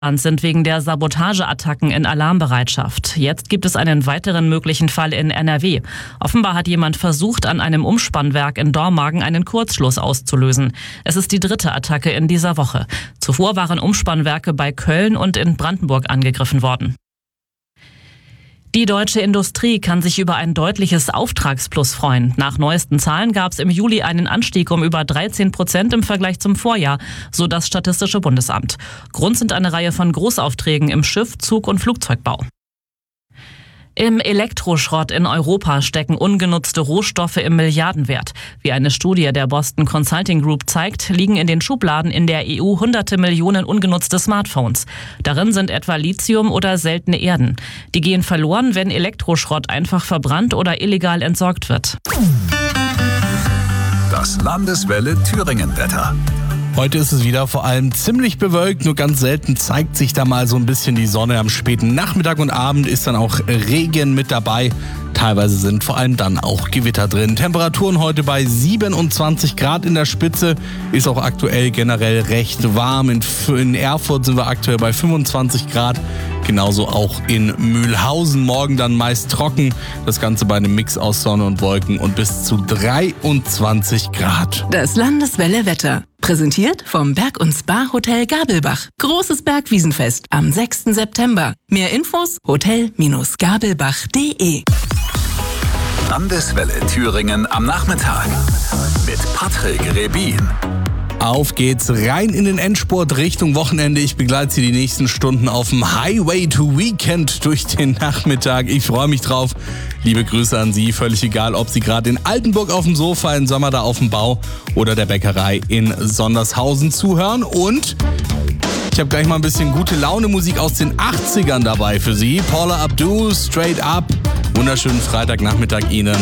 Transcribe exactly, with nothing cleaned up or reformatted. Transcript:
sind wegen der Sabotageattacken in Alarmbereitschaft. Jetzt gibt es einen weiteren möglichen Fall in N R W. Offenbar hat jemand versucht, an einem Umspannwerk in Dormagen einen Kurzschluss auszulösen. Es ist die dritte Attacke in dieser Woche. Zuvor waren Umspannwerke bei Köln und in Brandenburg angegriffen worden. Die deutsche Industrie kann sich über ein deutliches Auftragsplus freuen. Nach neuesten Zahlen gab es im Juli einen Anstieg um über dreizehn Prozent im Vergleich zum Vorjahr, so das Statistische Bundesamt. Grund sind eine Reihe von Großaufträgen im Schiff-, Zug- und Flugzeugbau. Im Elektroschrott in Europa stecken ungenutzte Rohstoffe im Milliardenwert. Wie eine Studie der Boston Consulting Group zeigt, liegen in den Schubladen in der E U hunderte Millionen ungenutzte Smartphones. Darin sind etwa Lithium oder seltene Erden. Die gehen verloren, wenn Elektroschrott einfach verbrannt oder illegal entsorgt wird. Das Landeswelle Thüringen-Wetter. Heute ist es wieder vor allem ziemlich bewölkt, nur ganz selten zeigt sich da mal so ein bisschen die Sonne. Am späten Nachmittag und Abend ist dann auch Regen mit dabei. Teilweise sind vor allem dann auch Gewitter drin. Temperaturen heute bei siebenundzwanzig Grad in der Spitze, ist auch aktuell generell recht warm. In, in Erfurt sind wir aktuell bei fünfundzwanzig Grad, genauso auch in Mühlhausen. Morgen dann meist trocken, das Ganze bei einem Mix aus Sonne und Wolken und bis zu dreiundzwanzig Grad. Das Landeswelle Wetter. Präsentiert vom Berg- und Spa-Hotel Gabelbach. Großes Bergwiesenfest am sechsten September. Mehr Infos hotel Bindestrich gabelbach punkt de. Landeswelle Thüringen am Nachmittag mit Patrick Rebin. Auf geht's rein in den Endspurt Richtung Wochenende. Ich begleite Sie die nächsten Stunden auf dem Highway to Weekend durch den Nachmittag. Ich freue mich drauf. Liebe Grüße an Sie. Völlig egal, ob Sie gerade in Altenburg auf dem Sofa, in Sommer da auf dem Bau oder der Bäckerei in Sondershausen zuhören. Und ich habe gleich mal ein bisschen gute Laune Musik aus den achtzigern dabei für Sie. Paula Abdul, Straight Up. Wunderschönen Freitagnachmittag Ihnen.